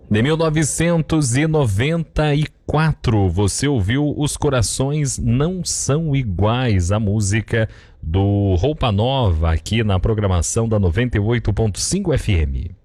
De 1994, você ouviu Os Corações Não São Iguais, a música do Roupa Nova, aqui na programação da 98.5 FM.